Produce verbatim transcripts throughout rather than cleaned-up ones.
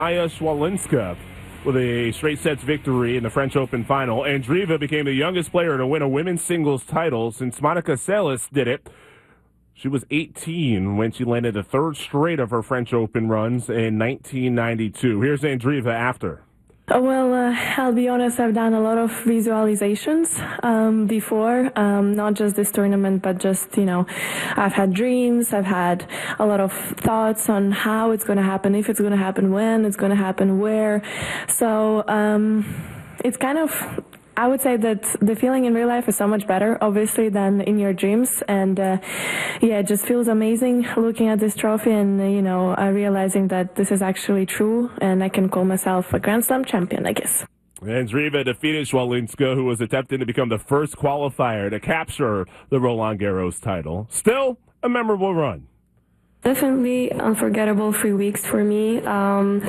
Aya Swalinska with a straight sets victory in the French Open final. Andreeva became the youngest player to win a women's singles title since Monica Seles did it. She was eighteen when she landed the third straight of her French Open runs in nineteen ninety-two. Here's Andreeva after. Well, uh, I'll be honest, I've done a lot of visualizations um, before, um, not just this tournament, but just, you know, I've had dreams, I've had a lot of thoughts on how it's going to happen, if it's going to happen, when it's going to happen, where. So um, it's kind of, I would say that the feeling in real life is so much better, obviously, than in your dreams. And, uh, yeah, it just feels amazing looking at this trophy and, uh, you know, uh, realizing that this is actually true and I can call myself a Grand Slam champion, I guess. Andreeva defeated Swalinska, who was attempting to become the first qualifier to capture the Roland Garros title. Still a memorable run. Definitely unforgettable three weeks for me. Um,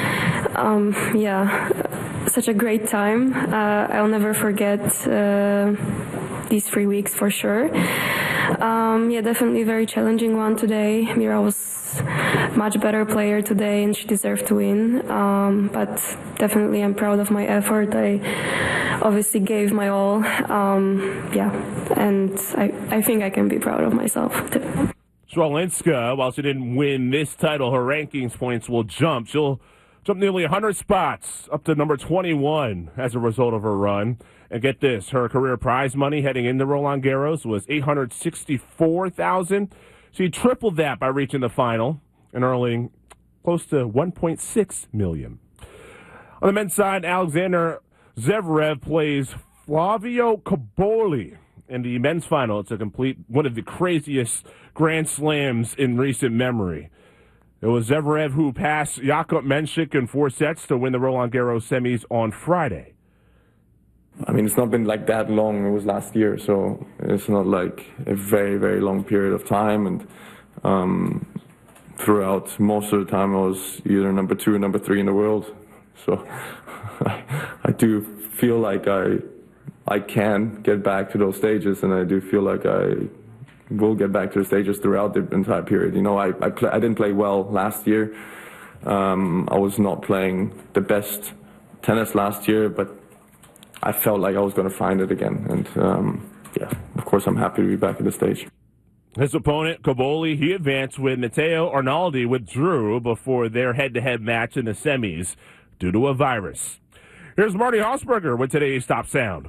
um, yeah, such a great time. Uh, I'll never forget uh, these three weeks for sure. Um, yeah, definitely a very challenging one today. Mira was much better player today and she deserved to win. Um, but definitely I'm proud of my effort. I obviously gave my all. Um, yeah, and I, I think I can be proud of myself too. Swalinska, while she didn't win this title, her rankings points will jump. She'll jump nearly one hundred spots up to number twenty-one as a result of her run. And get this, her career prize money heading into Roland Garros was eight hundred sixty-four thousand dollars. She tripled that by reaching the final and earning close to one point six million dollars. On the men's side, Alexander Zverev plays Flavio Cobolli in the men's final. It's a complete one of the craziest Grand Slams in recent memory. It was Zverev who passed Jakub Menchik in four sets to win the Roland Garros semis on Friday. I mean, it's not been like that long. It was last year, so it's not like a very, very long period of time. And um, throughout most of the time, I was either number two or number three in the world. So I do feel like I I can get back to those stages, and I do feel like I will get back to the stages throughout the entire period. You know, I I, play, I didn't play well last year. Um, I was not playing the best tennis last year, but I felt like I was going to find it again. And, um, yeah, of course, I'm happy to be back at the stage. His opponent, Cobolli, he advanced when Matteo Arnaldi withdrew before their head-to-head match in the semis due to a virus. Here's Marty Hausberger with today's Top Sound.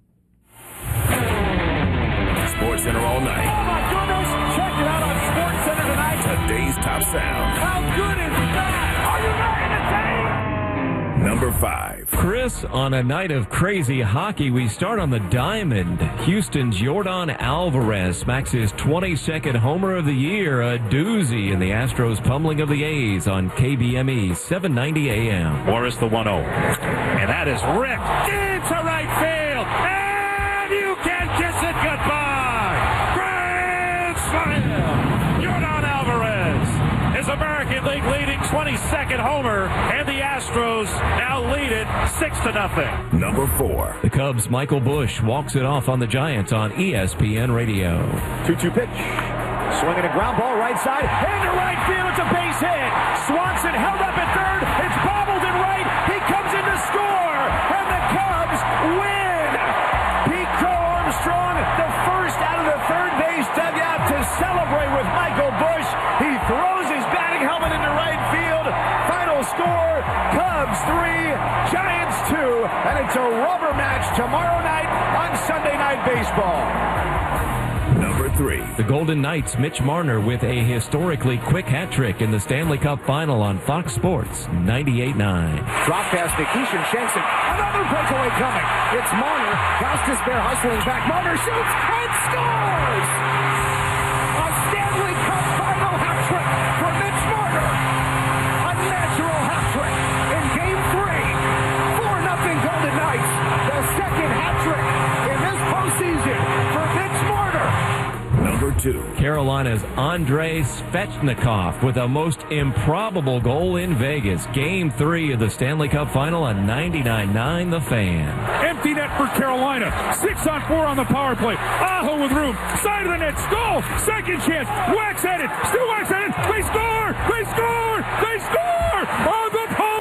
Sports Center all night. Oh, my goodness. Check it out on Sports Center tonight. Today's Top Sound. How good is that? Are you not entertained? Number five. Chris, on a night of crazy hockey, we start on the diamond. Houston's Jordan Alvarez smacks his twenty-second homer of the year, a doozy in the Astros pummeling of the A's on K B M E seven ninety A M. Morris the one oh. And that is ripped into right field. And you can kiss it goodbye. Grand slam. Jordan Alvarez, his American League leading twenty-second homer, and the Astros now lead it six to nothing. Number four. The Cubs' Michael Busch walks it off on the Giants on E S P N Radio. two two pitch. Swinging a ground ball right side. Into right field. It's a base hit. Swanson held up at third. It's bobbled in right. He comes in to score. And the Cubs win. Pete Crow Armstrong, the first out of the third base dugout to celebrate with Michael Busch. He throws his batting helmet into right field. Final score, Cubs three, Giants two. And it's a rubber match tomorrow night on Sunday Night Baseball. Number three. The Golden Knights' Mitch Marner with a historically quick hat trick in the Stanley Cup Final on Fox Sports ninety-eight nine. Drop pass to Keishan Shanks. Another breakaway coming. It's Marner. Costas Bear hustling back. Marner shoots and scores! A Stanley Cup Final hat trick from Mitch Marner. A natural hat trick in Game three. four nothing Golden Knights. The second hat trick in this postseason for Mitch Marner. Number two. Carolina's Andrei Svechnikov with a most improbable goal in Vegas. Game three of the Stanley Cup Final on ninety-nine nine The Fan. Empty net for Carolina. Six on four on the power play. Aho with room. Side of the net. Goal. Second chance. Wax at it. Still wax at it. They score. They score. They score. Oh,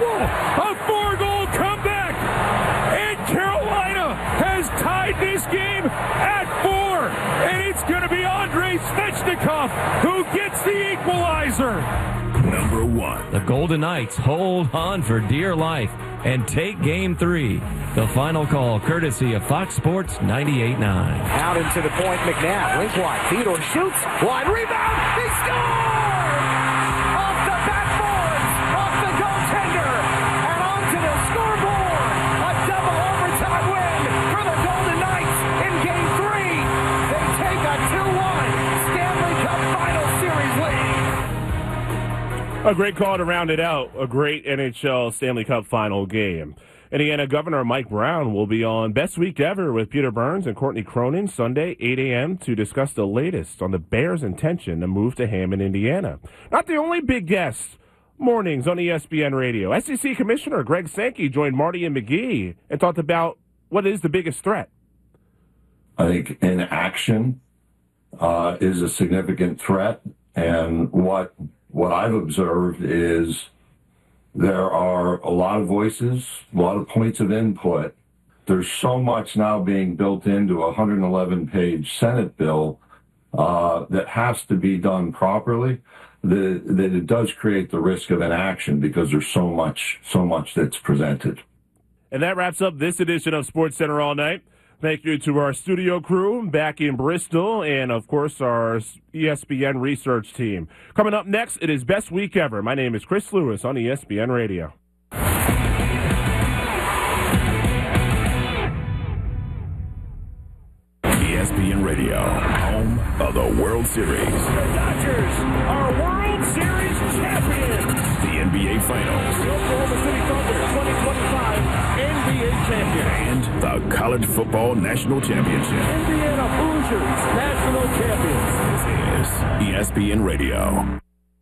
Unbelievable! A four-goal comeback! And Carolina has tied this game at four! And it's going to be Andrei Svechnikov who gets the equalizer! Number one. The Golden Knights hold on for dear life and take game three. The final call, courtesy of Fox Sports ninety-eight nine. Out into the point, McNabb. Link wide. Theodore shoots. Wide rebound. He scores! Off the backboards. Off the goaltender. And onto the scoreboard. A double overtime win for the Golden Knights in game three. They take a two one Stanley Cup Final Series lead. A great call to round it out. A great N H L Stanley Cup final game. Indiana Governor Mike Brown will be on Best Week Ever with Peter Burns and Courtney Cronin Sunday, eight a.m. to discuss the latest on the Bears' intention to move to Hammond, Indiana. Not the only big guest. Mornings on E S P N Radio. S E C Commissioner Greg Sankey joined Marty and McGee and talked about what is the biggest threat. I think inaction uh, is a significant threat, and what what I've observed is there are a lot of voices, a lot of points of input. There's so much now being built into a one hundred eleven page Senate bill uh, that has to be done properly, that, that it does create the risk of inaction because there's so much, so much that's presented. And that wraps up this edition of SportsCenter All Night. Thank you to our studio crew back in Bristol and, of course, our E S P N research team. Coming up next, it is Best Week Ever. My name is Chris Lewis on E S P N Radio. E S P N Radio, home of the World Series. The Dodgers are World Series champions. The N B A Finals. The Oklahoma City Thunder twenty twenty-five N B A champions. And the College Football National Championship. Indiana Hoosiers national champions. This is E S P N Radio.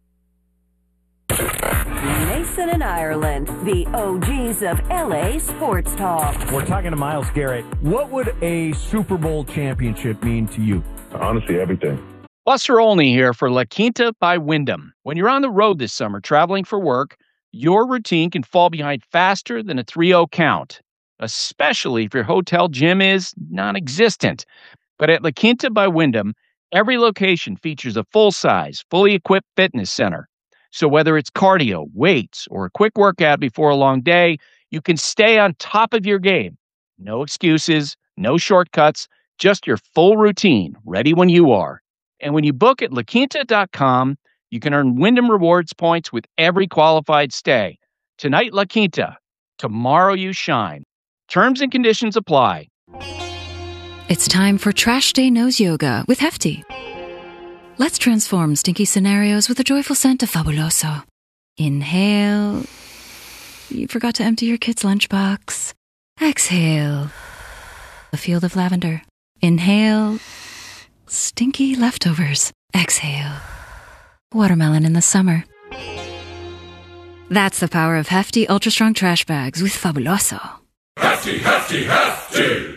Mason and Ireland, the O Gs of L A Sports Talk. We're talking to Myles Garrett. What would a Super Bowl championship mean to you? Honestly, everything. Buster Olney here for La Quinta by Wyndham. When you're on the road this summer traveling for work, your routine can fall behind faster than a three oh count, especially if your hotel gym is non-existent. But at La Quinta by Wyndham, every location features a full-size, fully equipped fitness center. So whether it's cardio, weights, or a quick workout before a long day, you can stay on top of your game. No excuses, no shortcuts, just your full routine, ready when you are. And when you book at la quinta dot com, you can earn Wyndham Rewards points with every qualified stay. Tonight, La Quinta. Tomorrow, you shine. Terms and conditions apply. It's time for Trash Day Nose Yoga with Hefty. Let's transform stinky scenarios with a joyful scent of Fabuloso. Inhale. You forgot to empty your kid's lunchbox. Exhale. A field of lavender. Inhale. Stinky leftovers. Exhale. Watermelon in the summer. That's the power of Hefty Ultra Strong Trash Bags with Fabuloso. Hefty, Hefty, Hefty!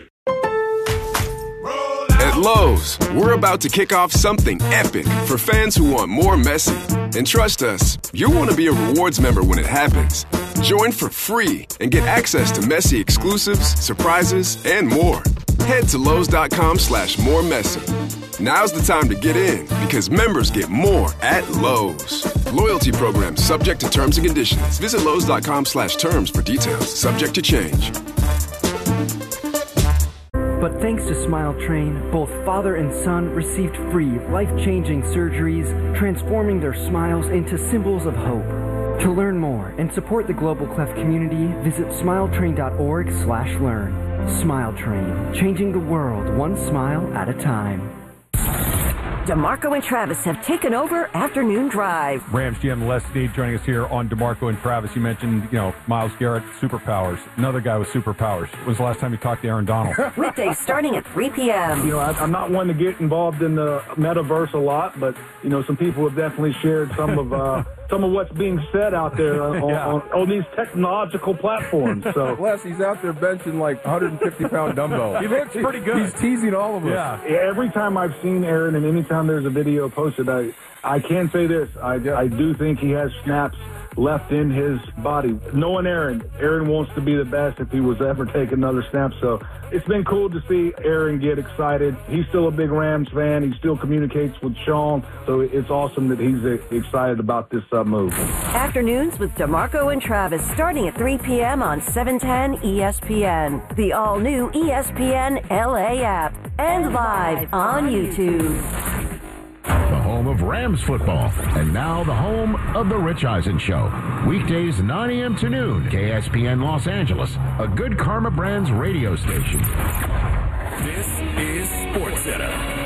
At Lowe's, we're about to kick off something epic for fans who want more Messi. And trust us, you'll want to be a rewards member when it happens. Join for free and get access to Messi exclusives, surprises, and more. Head to Lowe's.com slash more Messi. Now's the time to get in because members get more at Lowe's. Loyalty program subject to terms and conditions. Visit Lowe's.com slash terms for details. Subject to change. But thanks to Smile Train, both father and son received free, life-changing surgeries, transforming their smiles into symbols of hope. To learn more and support the Global Cleft community, visit smiletrain.org slash learn. Smile Train, changing the world one smile at a time. DeMarco and Travis have taken over Afternoon Drive. Rams G M Les Snead joining us here on DeMarco and Travis. You mentioned, you know, Myles Garrett, superpowers. Another guy with superpowers. When was the last time you talked to Aaron Donald? Weekdays starting at three p.m. You know, I, I'm not one to get involved in the metaverse a lot, but, you know, some people have definitely shared some of uh, some of what's being said out there on, Yeah. on, on these technological platforms. So Les, he's out there benching like one hundred fifty pound dumbbells. He looks pretty good. He's teasing all of us. Yeah. Every time I've seen Aaron and anytime there's a video posted, I, I can say this. I, I do think he has snaps left in his body. Knowing Aaron, Aaron wants to be the best if he was to ever take another snap. So it's been cool to see Aaron get excited. He's still a big Rams fan. He still communicates with Sean. So it's awesome that he's excited about this uh, move. Afternoons with DeMarco and Travis starting at three p.m. on seven ten E S P N, the all-new E S P N L A app, and live on YouTube. The home of Rams football, and now the home of The Rich Eisen Show. Weekdays nine a.m. to noon, K S P N Los Angeles, a Good Karma Brands radio station. This is SportsCenter.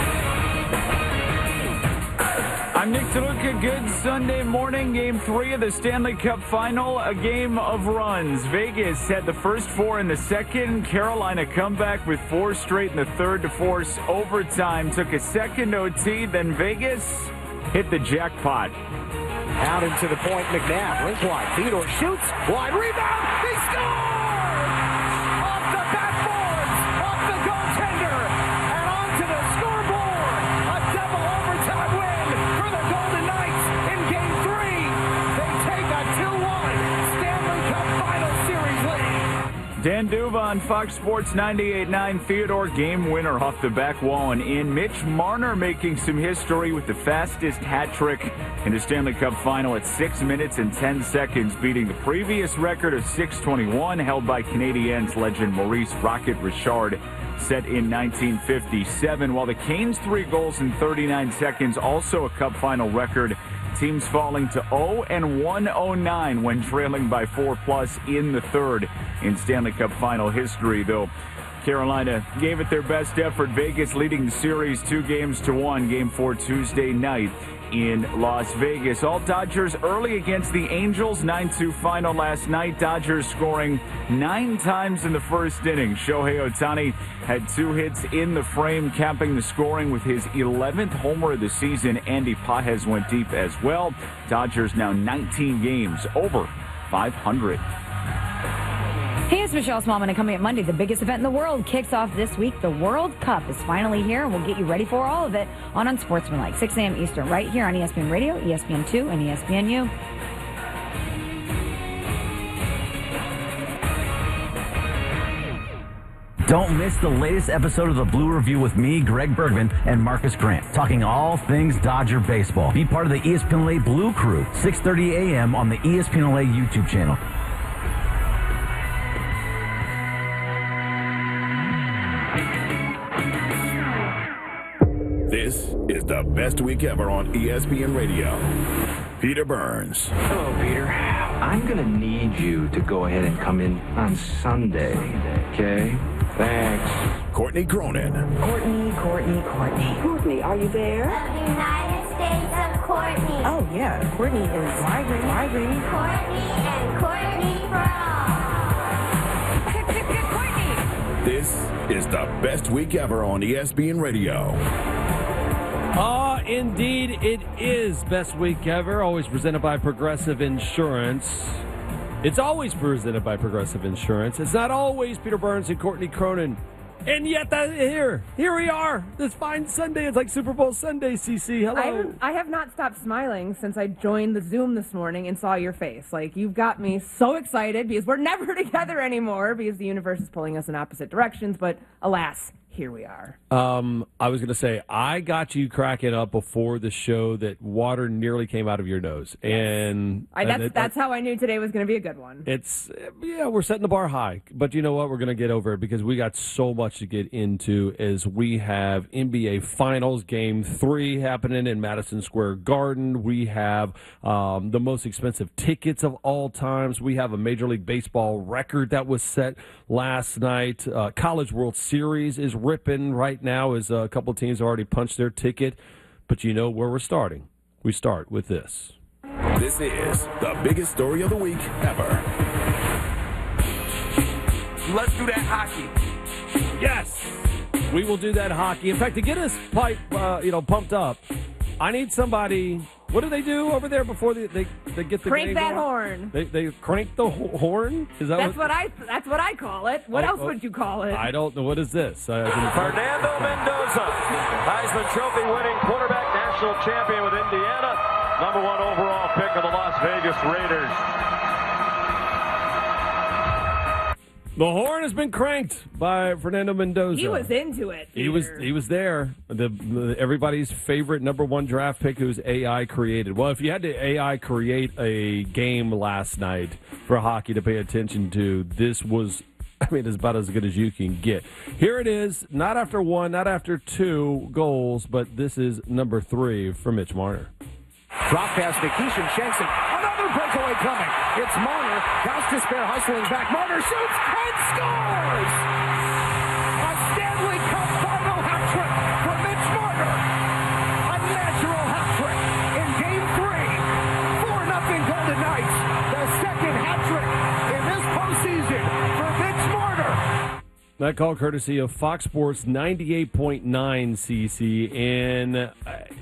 I'm Nick DeLuca. Good Sunday morning. Game three of the Stanley Cup Final. A game of runs. Vegas had the first four in the second. Carolina come back with four straight in the third to force overtime. Took a second O T. Then Vegas hit the jackpot. Out into the point. McNabb. Link wide. Theodore shoots. Wide rebound. He scores! Off the backboards. Off the goaltender. And onto the scoreboard. A double overtime win for the Golden Knights in Game three. They take a two one Stanley Cup Final Series lead. Dan Duva on Fox Sports ninety-eight nine. Theodore game winner off the back wall and in. Mitch Marner making some history with the fastest hat trick in the Stanley Cup Final at six minutes and ten seconds, beating the previous record of six twenty-one held by Canadiens legend Maurice Rocket Richard, set in nineteen fifty-seven. While the Canes' three goals in thirty-nine seconds, also a Cup Final record. Teams falling to oh and one oh nine when trailing by four plus in the third in Stanley Cup Final history, though Carolina gave it their best effort. Vegas leading the series two games to one. Game four Tuesday night in Las Vegas. All Dodgers early against the Angels. nine two final last night. Dodgers scoring nine times in the first inning. Shohei Ohtani had two hits in the frame, capping the scoring with his eleventh homer of the season. Andy Pages went deep as well. Dodgers now nineteen games over five hundred. Hey, it's Michelle Smallman, and coming up Monday, the biggest event in the world kicks off this week. The World Cup is finally here, and we'll get you ready for all of it on Unsportsmanlike, six a.m. Eastern, right here on E S P N Radio, E S P N two, and E S P N U. Don't miss the latest episode of the Blue Review with me, Greg Bergman, and Marcus Grant, talking all things Dodger baseball. Be part of the E S P N L A Blue Crew, six thirty a.m. on the E S P N L A YouTube channel. This is the best week ever on E S P N Radio. Peter Burns. Hello, Peter. I'm going to need you to go ahead and come in on Sunday, okay? Thanks. Courtney Cronin. Courtney, Courtney, Courtney. Courtney, are you there? The United States of Courtney. Oh, yeah. Courtney is migrating, migrating. Courtney and Courtney for all. This is the best week ever on E S P N Radio. Ah, uh, indeed, it is best week ever. Always presented by Progressive Insurance. It's always presented by Progressive Insurance. It's not always Peter Burns and Courtney Cronin. And yet, that, here, here we are. This fine Sunday. It's like Super Bowl Sunday, C C. Hello. I, haven't, I have not stopped smiling since I joined the Zoom this morning and saw your face. Like, you've got me so excited because we're never together anymore because the universe is pulling us in opposite directions. But alas, here we are. Um, I was going to say, I got you cracking up before the show that water nearly came out of your nose. And I, that's, and it, that's how I knew today was going to be a good one. It's, yeah, we're setting the bar high. But you know what? We're going to get over it because we got so much to get into as we have N B A Finals Game three happening in Madison Square Garden. We have um, the most expensive tickets of all times. We have a Major League Baseball record that was set last night. Uh, College World Series is ripping right now as a couple teams already punched their ticket. But you know where we're starting. We start with this. This is the biggest story of the week ever. Let's do that hockey. Yes, we will do that hockey. In fact, to get us pipe, uh, you know, pumped up, I need somebody. What do they do over there before they they, they get the crank game that going? horn? They they crank the ho- horn. Is that that's what, what I that's what I call it. What oh, else oh, would you call it? I don't know. What is this? Uh, Fernando Mendoza, Heisman Trophy winning quarterback, National National champion with Indiana. Number one overall pick of the Las Vegas Raiders. The horn has been cranked by Fernando Mendoza. He was into it. He was he was there. The, the everybody's favorite number one draft pick, who's A I created. Well, if you had to A I create a game last night for hockey to pay attention to, this was, I mean, it's about as good as you can get. Here it is, not after one, not after two goals, but this is number three for Mitch Marner. Drop pass to Keishan Shanks. Another breakaway coming. It's Marner. House Despair hustling back. Marner shoots and scores! A Stanley Cup final hat trick for Mitch Marner. A natural hat trick in game three. four nothing Golden Knights. The second hat trick in this postseason for Mitch Marner. That call courtesy of Fox Sports ninety-eight point nine C C. And uh,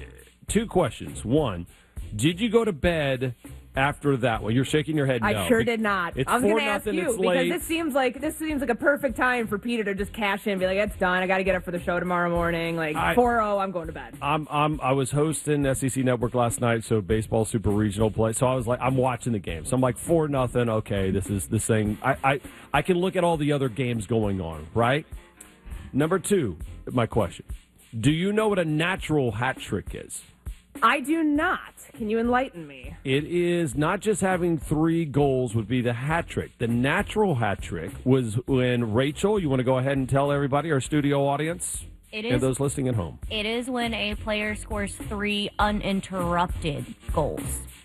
two questions. One, did you go to bed after that one? You're shaking your head no. I sure did not. It's I was four going to ask nothing, you it's because late. this seems like this seems like a perfect time for Peter to just cash in and be like, it's done. I got to get up for the show tomorrow morning. Like I- four oh, I'm going to bed. I'm, I'm, I was hosting S E C Network last night, so baseball super regional play. So I was like, I'm watching the game. So I'm like, four nothing. Okay, this is this thing. I, I, I can look at all the other games going on, right? Number two, my question: do you know what a natural hat trick is? I do not. Can you enlighten me? It is not just having three goals would be the hat trick. The natural hat trick was when Rachel. You want to go ahead and tell everybody, our studio audience, It and is- those listening at home. It is when a player scores three uninterrupted goals.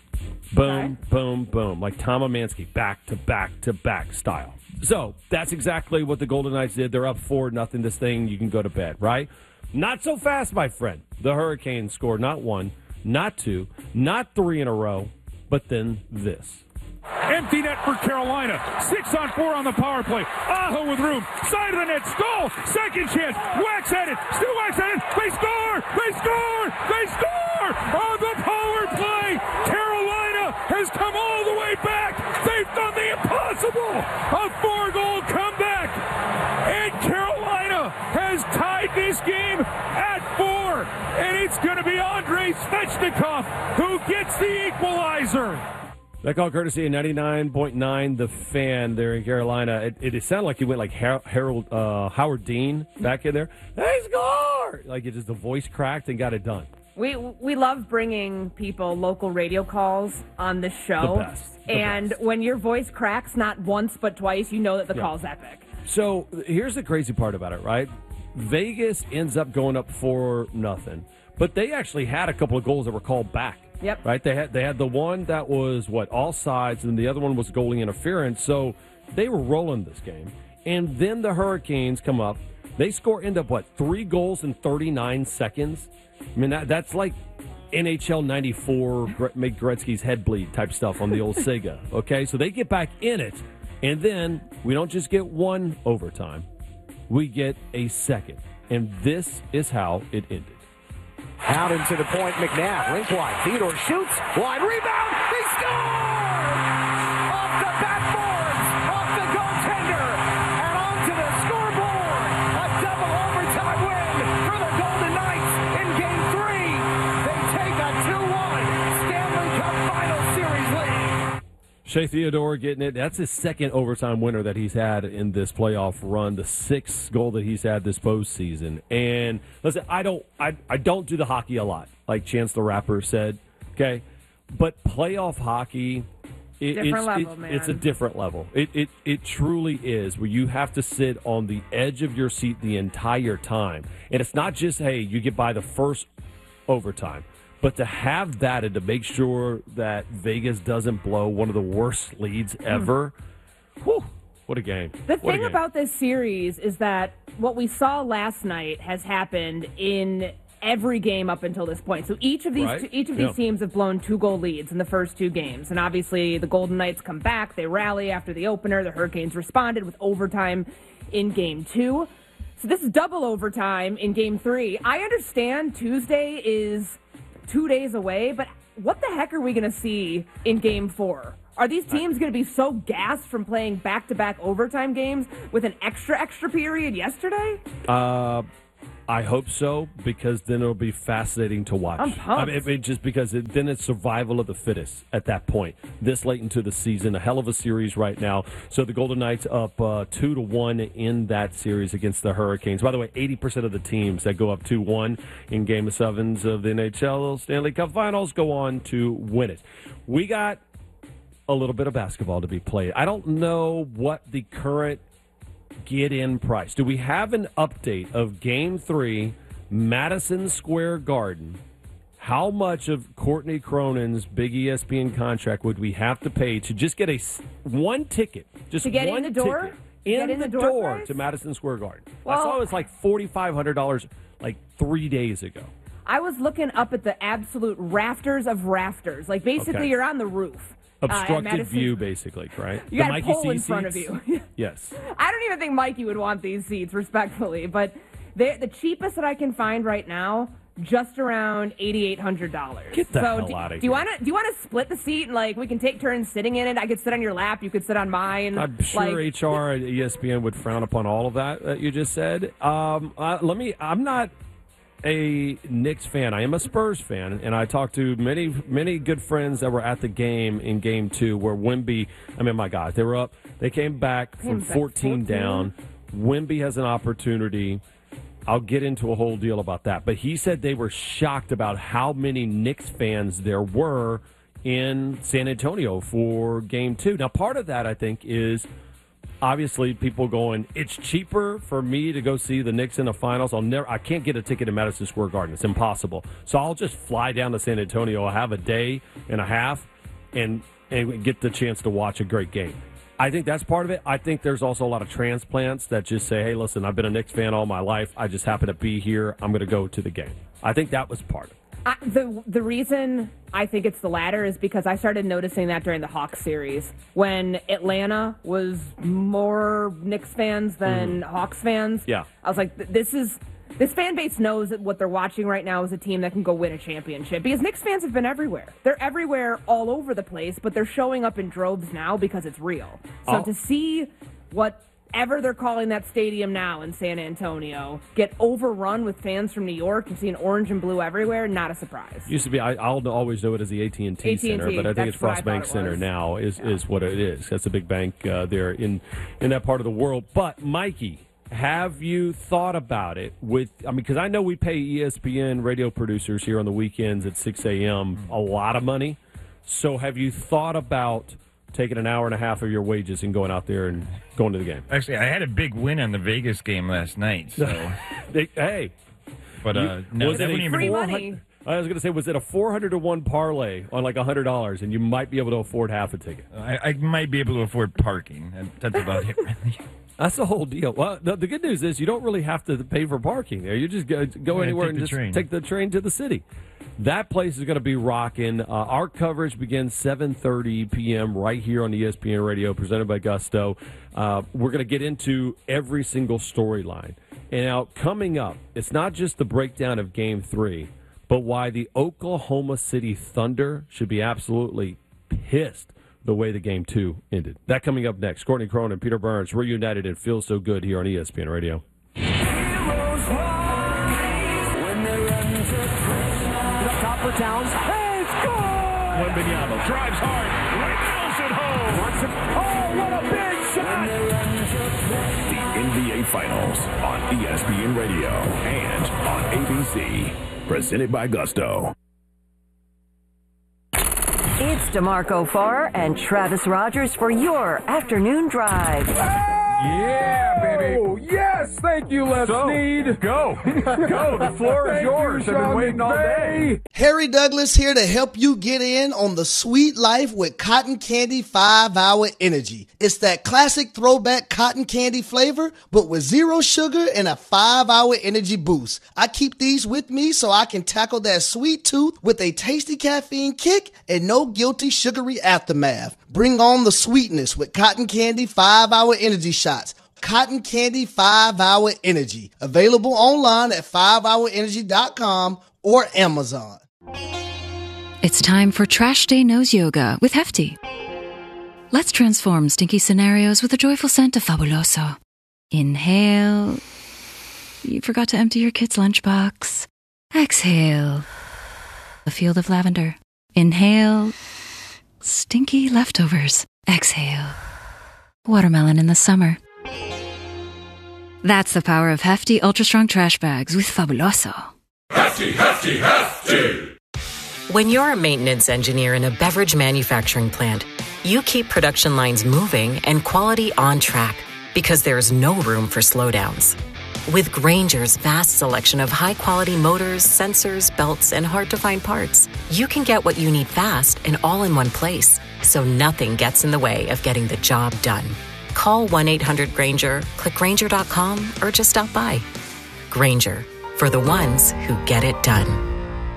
Boom, boom, boom. Like Tom Amansky, back to back to back style. So that's exactly what the Golden Knights did. They're up four nothing. This thing, you can go to bed, right? Not so fast, my friend. The Hurricanes scored not one, not two, not three in a row, but then this. Empty net for Carolina. Six on four on the power play. Aho with room. Side of the net. Stall. Second chance. Wax at it. Stu Wax at it. They score. They score. They score. On the power play. Carolina has come all the way back. They've done the impossible. A four-goal comeback. And Carolina has tied this game at four. And it's going to be Andrei Svechnikov who gets the equalizer. That call courtesy of ninety-nine point nine The Fan there in Carolina. It, it, it sounded like he went like Har- Harold uh, Howard Dean back in there. They score! Like it just the voice cracked and got it done. We we love bringing people local radio calls on this show. The best. The and best. when your voice cracks not once but twice, you know that the Yeah. call's epic. So here's the crazy part about it, right? Vegas ends up going up four nothing, but they actually had a couple of goals that were called back. Yep. Right. They had they had the one that was what all sides, and the other one was goalie interference. So they were rolling this game, and then the Hurricanes come up. They score, end up what three goals in thirty-nine seconds. I mean that that's like N H L ninety-four, Gre- make Gretzky's head bleed type stuff on the old Sega. Okay, so they get back in it, and then we don't just get one overtime, we get a second, and this is how it ended. Out into the point, McNabb, rink wide. Theodore shoots, wide rebound, they score! Off the backboards, off the goaltender, and onto the scoreboard. A double overtime win for the Golden Knights in Game three. They take a two one Stanley Cup Final Series lead. Shea Theodore getting it. That's his second overtime winner that he's had in this playoff run, the sixth goal that he's had this postseason. And listen, I don't I, I don't do the hockey a lot, like Chance the Rapper said, okay? But playoff hockey, it, Different it's, level, it- man. it's a different level. It, it, it truly is, where you have to sit on the edge of your seat the entire time. And it's not just, hey, you get by the first overtime. But to have that and to make sure that Vegas doesn't blow one of the worst leads ever, whew, what a game. The What a thing game. about this series is that what we saw last night has happened in every game up until this point. So each of these Right. each of these Yeah. teams have blown two goal leads in the first two games. And obviously the Golden Knights come back, they rally after the opener, the Hurricanes responded with overtime in game two. So this is double overtime in game three. I understand Tuesday is two days away, but what the heck are we going to see in game four? Are these teams going to be so gassed from playing back-to-back overtime games with an extra, extra period yesterday? Uh, I hope so, because then it'll be fascinating to watch. I'm pumped. I mean, I mean, just because it, then it's survival of the fittest at that point. This late into the season, a hell of a series right now. So the Golden Knights up uh, two to one in that series against the Hurricanes. By the way, eighty percent of the teams that go up two one in Game of Sevens of the N H L Stanley Cup Finals go on to win it. We got a little bit of basketball to be played. I don't know what the current get-in price. Do we have an update of Game three, Madison Square Garden? How much of Courtney Cronin's big E S P N contract would we have to pay to just get a one ticket? Just to get one in the door? ticket in, in the, the door, door price? to Madison Square Garden. Well, I saw it was like four thousand five hundred dollars like three days ago. I was looking up at the absolute rafters of rafters. Like, basically, Okay. you're on the roof. Obstructed uh, view, basically, right? You got a Mikey pole C in front seats? of you. Yes. I don't even think Mikey would want these seats, respectfully, but they the cheapest that I can find right now, just around eighty-eight hundred dollars. Get the so hell do, out of do you here. want to do you want to split the seat and like we can take turns sitting in it? I could sit on your lap, you could sit on mine. I'm sure like, H R at E S P N would frown upon all of that that you just said. Um, uh, let me. I'm not a Knicks fan. I am a Spurs fan, and I talked to many, many good friends that were at the game in Game Two, where Wemby. I mean, my God, they were up. They came back Came from back fourteen, fourteen down. Wemby has an opportunity. I'll get into a whole deal about that, but he said they were shocked about how many Knicks fans there were in San Antonio for Game Two. Now, part of that, I think, is obviously people going, it's cheaper for me to go see the Knicks in the finals. I'll never, I can't get a ticket in Madison Square Garden. It's impossible. So I'll just fly down to San Antonio. I'll have a day and a half and, and get the chance to watch a great game. I think that's part of it. I think there's also a lot of transplants that just say, hey, listen, I've been a Knicks fan all my life. I just happen to be here. I'm going to go to the game. I think that was part of it. I, the the reason I think it's the latter is because I started noticing that during the Hawks series when Atlanta was more Knicks fans than mm. Hawks fans. Yeah, I was like, this is this fan base knows that what they're watching right now is a team that can go win a championship because Knicks fans have been everywhere. They're everywhere, all over the place, but they're showing up in droves now because it's real. So oh. to see what. Ever they're calling that stadium now in San Antonio, get overrun with fans from New York and seeing orange and blue everywhere, not a surprise. Used to be, I, I'll always know it as the A T and T Center, but I think it's Frost Bank Center now is, yeah. is what it is. That's a big bank uh, there in, in that part of the world. But, Mikey, have you thought about it with, I mean, because I know we pay E S P N radio producers here on the weekends at six a.m. a lot of money. So have you thought about taking an hour and a half of your wages and going out there and going to the game? Actually, I had a big win on the Vegas game last night. So, they, hey, but uh, no, was that it wouldn't even free money? I was going to say, was it a four hundred to one parlay on like a hundred dollars, and you might be able to afford half a ticket? I, I might be able to afford parking. That's about it, really. That's the whole deal. Well, the, the good news is you don't really have to pay for parking there. You just go, go yeah, anywhere and the just train. take the train to the city. That place is going to be rocking. Uh, our coverage begins seven thirty p.m. right here on E S P N Radio, presented by Gusto. Uh, we're going to get into every single storyline. And now, coming up, it's not just the breakdown of Game three, but why the Oklahoma City Thunder should be absolutely pissed the way the Game two ended. That coming up next. Courtney Cronin and Peter Burns reunited and feels so good here on E S P N Radio. For Towns, and score! Wembanyama drives hard, nails it home. Wants it. Oh, what a big shot! The N B A Finals on E S P N Radio and on A B C. Presented by Gusto. It's DeMarco Farr and Travis Rogers for your afternoon drive. Yeah, baby. Oh, yes. Thank you, Les so, Snead. Go. Go. The floor is yours. You, I've been waiting all day. Harry Douglas here to help you get in on the sweet life with Cotton Candy five hour Energy. It's that classic throwback cotton candy flavor, but with zero sugar and a five hour energy boost. I keep these with me so I can tackle that sweet tooth with a tasty caffeine kick and no guilty sugary aftermath. Bring on the sweetness with Cotton Candy five hour Energy shots. Cotton Candy five hour Energy. Available online at five hour energy dot com or Amazon. It's time for Trash Day Nose Yoga with Hefty. Let's transform stinky scenarios with a joyful scent of Fabuloso. Inhale. you forgot to empty your kid's lunchbox. Exhale. A field of lavender. Inhale. Stinky leftovers. Exhale. Watermelon in the summer. That's the power of hefty, ultra-strong trash bags with Fabuloso. Hefty, hefty, hefty! When you're a maintenance engineer in a beverage manufacturing plant, you keep production lines moving and quality on track because there's no room for slowdowns. With Grainger's vast selection of high-quality motors, sensors, belts, and hard-to-find parts, you can get what you need fast and all in one place, so nothing gets in the way of getting the job done. Call one eight hundred Grainger, click Grainger dot com, or just stop by. Grainger, for the ones who get it done.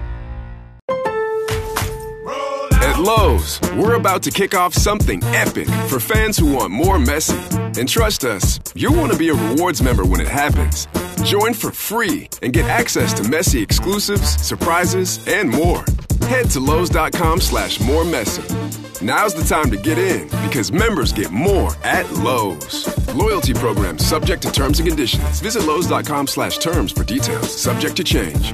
At Lowe's, we're about to kick off something epic for fans who want more Messi. And trust us, you'll want to be a rewards member when it happens. Join for free and get access to Messi exclusives, surprises, and more. Head to Lowe's.com slash more Messi. Now's the time to get in because members get more at Lowe's. Loyalty program subject to terms and conditions. Visit Lowe's.com slash terms for details. Subject to change.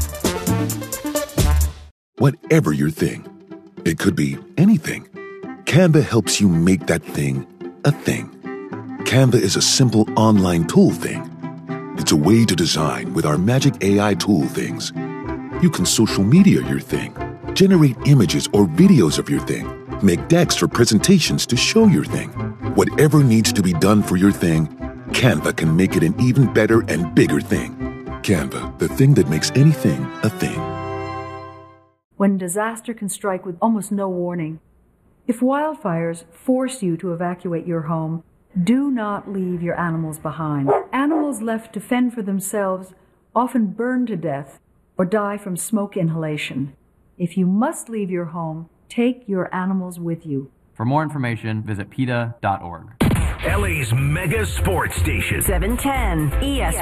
Whatever your thing, it could be anything. Canva helps you make that thing a thing. Canva is a simple online tool thing. It's a way to design with our magic A I tool things. You can social media your thing, generate images or videos of your thing, make decks for presentations to show your thing. Whatever needs to be done for your thing, Canva can make it an even better and bigger thing. Canva, the thing that makes anything a thing. When disaster can strike with almost no warning. If wildfires force you to evacuate your home, do not leave your animals behind. Animals left to fend for themselves often burn to death or die from smoke inhalation. If you must leave your home, take your animals with you. For more information, visit P E T A dot org. L A's mega sports station. seven ten E S